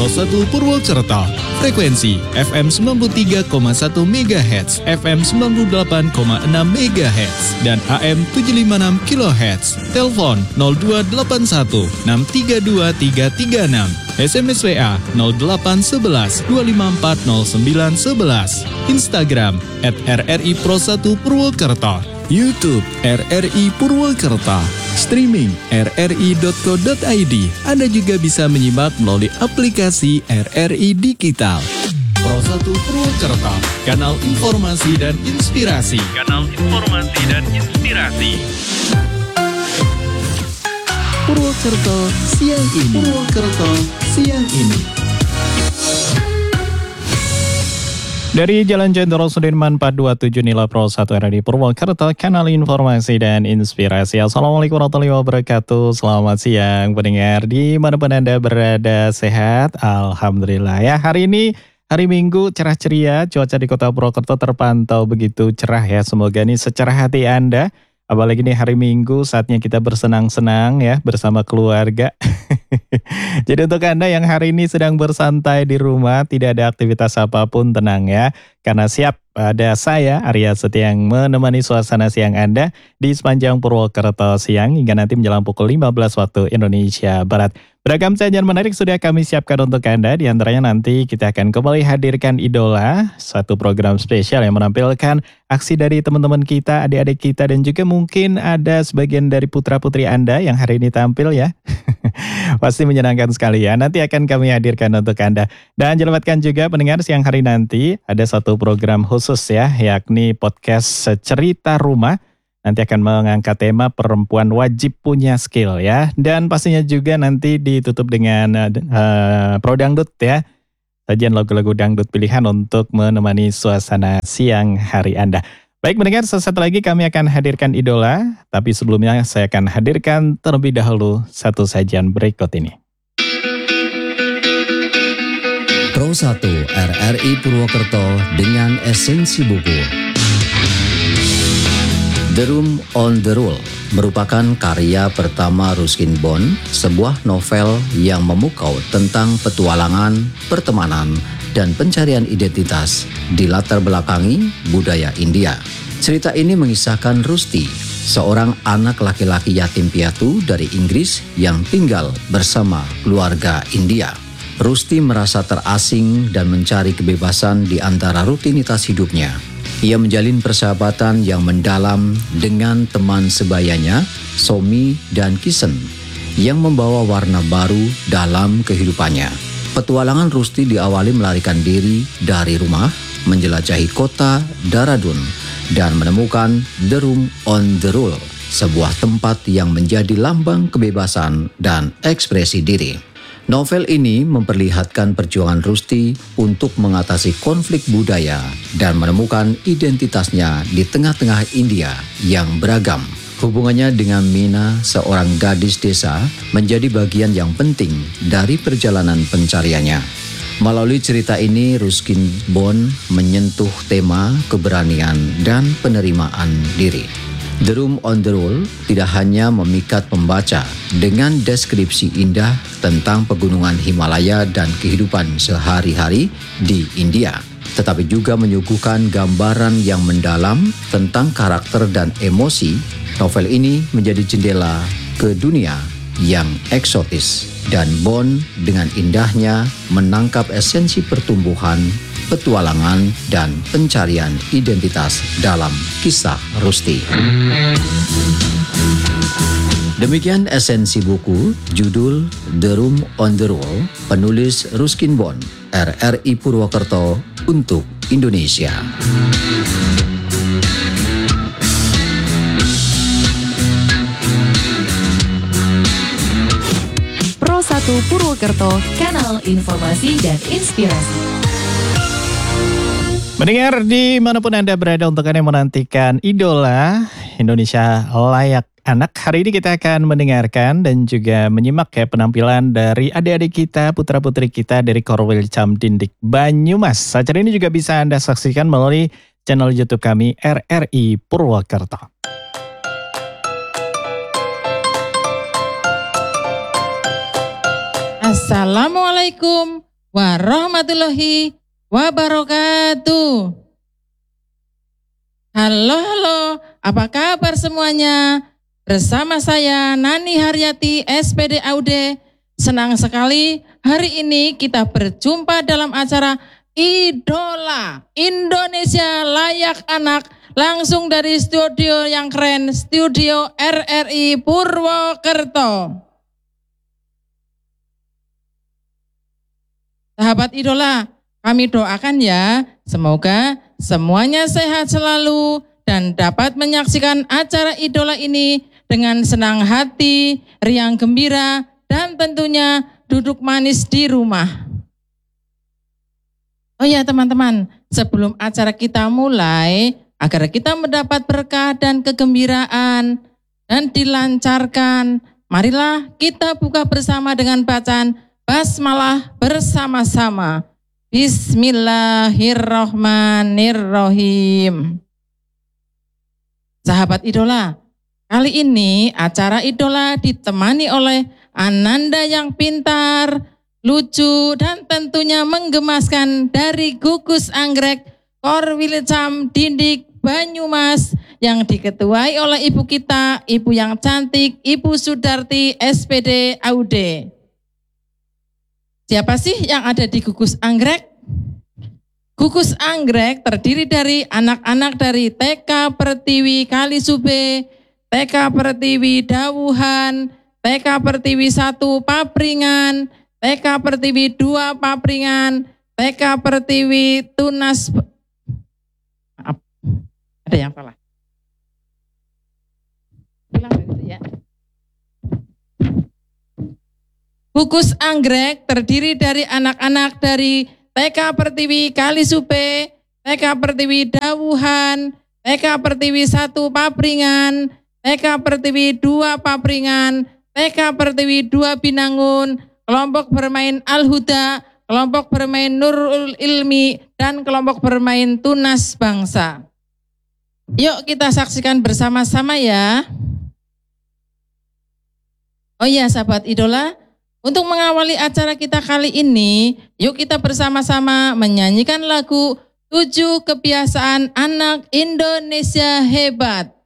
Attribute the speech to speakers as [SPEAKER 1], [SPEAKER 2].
[SPEAKER 1] Pro 1 Purwokerto. Frekuensi FM 93,1 MHz, FM 98,6 MHz, dan AM 756 kHz. Telepon 0281 632 336. SMS WA 0811 254 0911. Instagram @RRI Pro 1 Purwokerto. YouTube RRI Purwokerto. Streaming rri.co.id. Anda juga bisa menyimak melalui aplikasi RRI Digital. Pro 1 Purwokerto, kanal informasi dan inspirasi. Kanal informasi dan inspirasi. Purwokerto siang ini. Purwokerto siang ini. Dari Jalan Jenderal Sudirman 427 Nila Pro 1 RRI Purwokerto, kanal informasi dan inspirasi. Assalamualaikum warahmatullahi wabarakatuh. Selamat siang pendengar dimanapun Anda berada, sehat. Alhamdulillah ya, hari ini hari Minggu cerah ceria, cuaca di kota Purwokerto terpantau begitu cerah ya. Semoga ini secerah hati Anda. Apalagi nih hari Minggu, saatnya kita bersenang-senang ya bersama keluarga. Jadi untuk Anda yang hari ini sedang bersantai di rumah, tidak ada aktivitas apapun, tenang ya. Karena siap ada saya, Arya Setia, yang menemani suasana siang Anda di sepanjang Purwokerto siang hingga nanti menjelang pukul 15 waktu Indonesia Barat. Beragam sajian menarik sudah kami siapkan untuk Anda. Di antaranya nanti kita akan kembali hadirkan Idola, satu program spesial yang menampilkan aksi dari teman-teman kita, adik-adik kita, dan juga mungkin ada sebagian dari putra-putri Anda yang hari ini tampil ya. Pasti menyenangkan sekali ya. Nanti akan kami hadirkan untuk Anda. Dan jangan lupakan juga pendengar, siang hari nanti ada satu program khusus ya, yakni podcast Cerita Rumah. Nanti akan mengangkat tema perempuan wajib punya skill ya. Dan pastinya juga nanti ditutup dengan Pro Dangdut ya. Sajian lagu-lagu dangdut pilihan untuk menemani suasana siang hari Anda. Baik mendengar, sesaat lagi kami akan hadirkan Idola. Tapi sebelumnya saya akan hadirkan terlebih dahulu satu sajian berikut ini.
[SPEAKER 2] Pro 1 RRI Purwokerto dengan esensi buku. The Room on the Roll merupakan karya pertama Ruskin Bond, sebuah novel yang memukau tentang petualangan, pertemanan, dan pencarian identitas di latar belakangi budaya India. Cerita ini mengisahkan Rusty, seorang anak laki-laki yatim piatu dari Inggris yang tinggal bersama keluarga India. Rusty merasa terasing dan mencari kebebasan di antara rutinitas hidupnya. Ia menjalin persahabatan yang mendalam dengan teman sebayanya, Somi dan Kisen, yang membawa warna baru dalam kehidupannya. Petualangan Rusty diawali melarikan diri dari rumah, menjelajahi kota Daradun, dan menemukan The Room on the Roll, sebuah tempat yang menjadi lambang kebebasan dan ekspresi diri. Novel ini memperlihatkan perjuangan Rusty untuk mengatasi konflik budaya dan menemukan identitasnya di tengah-tengah India yang beragam. Hubungannya dengan Mina, seorang gadis desa, menjadi bagian yang penting dari perjalanan pencariannya. Melalui cerita ini, Ruskin Bond menyentuh tema keberanian dan penerimaan diri. The Room on the Roll tidak hanya memikat pembaca dengan deskripsi indah tentang pegunungan Himalaya dan kehidupan sehari-hari di India, tetapi juga menyuguhkan gambaran yang mendalam tentang karakter dan emosi. Novel ini menjadi jendela ke dunia yang eksotis, dan Bond dengan indahnya menangkap esensi pertumbuhan, petualangan, dan pencarian identitas dalam kisah Rusty. Demikian esensi buku, judul The Room on the Roll, penulis Ruskin Bond, RRI Purwokerto untuk Indonesia.
[SPEAKER 3] Pro 1 Purwokerto, kanal informasi dan inspirasi.
[SPEAKER 1] Mendengar dimanapun Anda berada, untuk Anda yang menantikan Idola Indonesia Layak Anak, hari ini kita akan mendengarkan dan juga menyimak ya penampilan dari adik-adik kita, putra-putri kita dari Korwil Camdindik Banyumas. Acara ini juga bisa Anda saksikan melalui channel YouTube kami RRI Purwokerto.
[SPEAKER 4] Assalamualaikum warahmatullahi wabarakatuh. Halo, apa kabar semuanya? Bersama saya Nani Haryati, SPD AUD. Senang sekali hari ini kita berjumpa dalam acara Idola Indonesia Layak Anak, langsung dari studio yang keren, Studio RRI Purwokerto. Sahabat Idola, kami doakan ya, semoga semuanya sehat selalu dan dapat menyaksikan acara Idola ini dengan senang hati, riang gembira, dan tentunya duduk manis di rumah. Oh ya teman-teman, sebelum acara kita mulai, agar kita mendapat berkah dan kegembiraan dan dilancarkan, marilah kita buka bersama dengan bacaan basmalah bersama-sama. Bismillahirrahmanirrahim. Sahabat Idola, kali ini acara Idola ditemani oleh Ananda yang pintar, lucu, dan tentunya menggemaskan dari Gugus Anggrek Korwilcam Dindik Banyumas yang diketuai oleh ibu kita, ibu yang cantik, Ibu Sudarti SPD AUD. Siapa sih yang ada di Gugus Anggrek? Gugus Anggrek terdiri dari anak-anak dari TK Pertiwi Kalisube, TK Pertiwi Dawuhan, TK Pertiwi 1 Papringan, TK Pertiwi 2 Papringan, TK Pertiwi Tunas. Maaf, ada yang salah. Bilang begitu ya. Gugus Anggrek terdiri dari anak-anak dari TK Pertiwi Kalisube, TK Pertiwi Dawuhan, TK Pertiwi 1 Papringan, TK Pertiwi 2 Papringan, TK Pertiwi 2 Binangun, kelompok bermain Al-Huda, kelompok bermain Nurul Ilmi, dan kelompok bermain Tunas Bangsa. Yuk kita saksikan bersama-sama ya. Oh iya sahabat Idola, untuk mengawali acara kita kali ini, yuk kita bersama-sama menyanyikan lagu 7 Kebiasaan Anak Indonesia Hebat.